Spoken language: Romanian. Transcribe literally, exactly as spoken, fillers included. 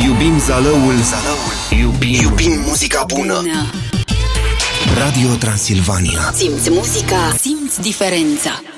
Iubim zalăul, zalăul. Iubim, iubim muzica bună. bună. Radio Transilvania. Simți muzica, simți diferența.